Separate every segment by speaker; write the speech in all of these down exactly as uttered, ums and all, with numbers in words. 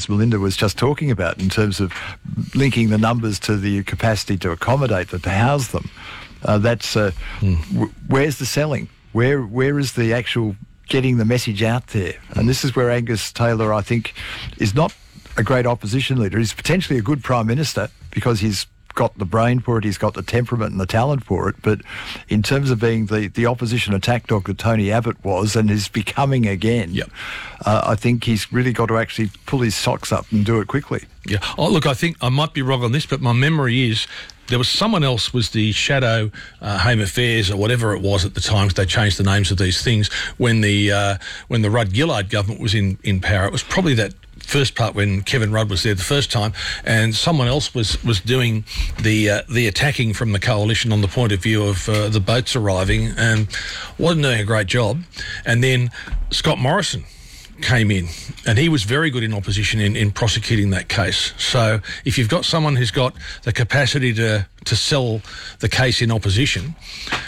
Speaker 1: as Melinda was just talking about, in terms of linking the numbers to the capacity to accommodate them, to house them. Uh, that's uh, mm. w- where's the selling? Where where is the actual getting the message out there? And this is where Angus Taylor, I think, is not a great opposition leader. He's potentially a good Prime Minister because he's got the brain for it, he's got the temperament and the talent for it, but in terms of being the, the opposition attack dog that Tony Abbott was and is becoming again,
Speaker 2: yep.
Speaker 1: uh, I think he's really got to actually pull his socks up and do it quickly.
Speaker 2: Yeah. Oh, look, I think I might be wrong on this, but my memory is there was someone else was the shadow uh, Home Affairs or whatever it was at the time, because they changed the names of these things, when the uh, when the Rudd-Gillard government was in, in power. It was probably that first part when Kevin Rudd was there the first time, and someone else was, was doing the uh, the attacking from the coalition on the point of view of uh, the boats arriving, and wasn't doing a great job. And then Scott Morrison came in, and he was very good in opposition in, in prosecuting that case. So if you've got someone who's got the capacity to, to sell the case in opposition,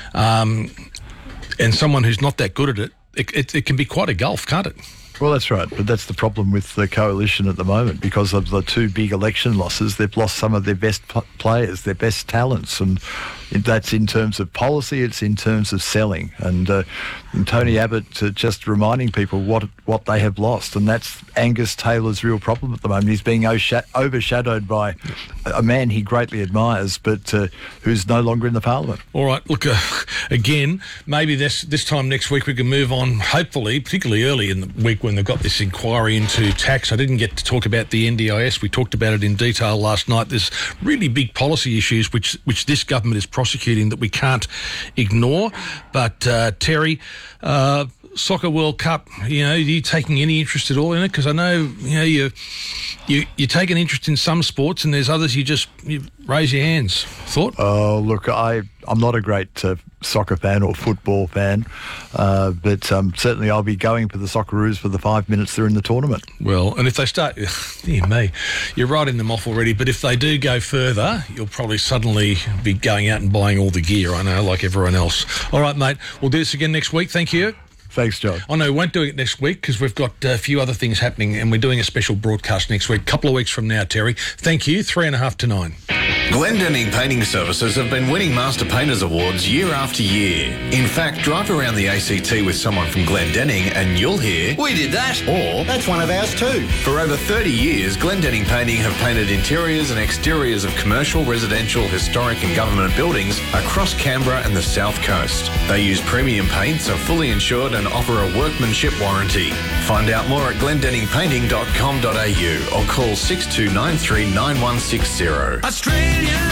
Speaker 2: um, and someone who's not that good at it, it, it, it can be quite a gulf, can't it?
Speaker 1: Well, that's right, but that's the problem with the coalition at the moment. Because of the two big election losses, they've lost some of their best p- players, their best talents, and that's in terms of policy, it's in terms of selling. And, uh, and Tony Abbott uh, just reminding people what what they have lost, and that's Angus Taylor's real problem at the moment. He's being osha- overshadowed by a man he greatly admires, but uh, who's no longer in the Parliament.
Speaker 2: All right, look, uh, again, maybe this this time next week we can move on, hopefully, particularly early in the week when they've got this inquiry into tax. I didn't get to talk about the N D I S. We talked about it in detail last night. There's really big policy issues which which this government is prosecuting that we can't ignore. But, uh, Terry, uh, Soccer World Cup, you know, are you taking any interest at all in it? Because I know, you know, you, you, you take an interest in some sports and there's others you just you raise your hands. Thought?
Speaker 1: Oh, look, I, I'm not a great uh, soccer fan or football fan, uh, but um, certainly I'll be going for the Socceroos for the five minutes they're in the tournament.
Speaker 2: Well, and if they start, dear me, you're writing them off already, but if they do go further, you'll probably suddenly be going out and buying all the gear, I know, like everyone else. All right, mate, we'll do this again next week. Thank you.
Speaker 1: Thanks, John.
Speaker 2: I know we won't do it next week because we've got a few other things happening, and we're doing a special broadcast next week, a couple of weeks from now, Terry. Thank you. Three and a half to nine.
Speaker 3: Glendinning Painting Services have been winning Master Painters Awards year after year. In fact, drive around the A C T with someone from Glendinning and you'll hear, "We did that," or "That's one of ours too." For over thirty years, Glendinning Painting have painted interiors and exteriors of commercial, residential, historic and government buildings across Canberra and the South Coast. They use premium paints, are fully insured and offer a workmanship warranty. Find out more at glendinning painting dot com dot a u or call six two nine three nine one six zero.
Speaker 4: Australian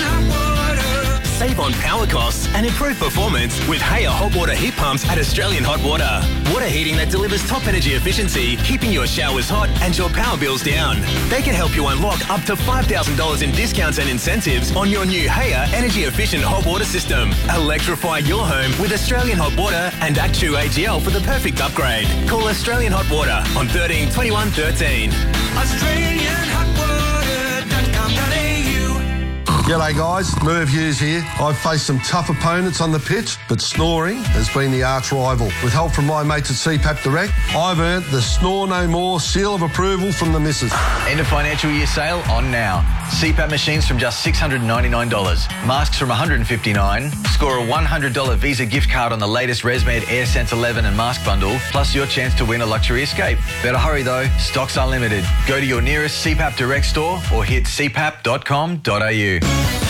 Speaker 4: hot water. Save on power costs and improve performance with Haya hot water heat pumps at Australian Hot Water. Water heating that delivers top energy efficiency, keeping your showers hot and your power bills down. They can help you unlock up to five thousand dollars in discounts and incentives on your new Haya energy efficient hot water system. Electrify your home with Australian Hot Water and Act two A G L for the perfect upgrade. Call Australian Hot Water on thirteen twenty-one thirteen. Australian Hot Water dot com dot a u.
Speaker 5: G'day guys, Merv Hughes here. I've faced some tough opponents on the pitch, but snoring has been the arch rival. With help from my mates at C PAP Direct, I've earned the Snore No More seal of approval from the missus.
Speaker 6: End of financial year sale on now. C PAP machines from just six hundred ninety-nine dollars. Masks from one hundred fifty-nine dollars. Score a one hundred dollars Visa gift card on the latest ResMed AirSense eleven and mask bundle, plus your chance to win a luxury escape. Better hurry though, stocks are limited. Go to your nearest C PAP Direct store or hit c pap dot com dot a u.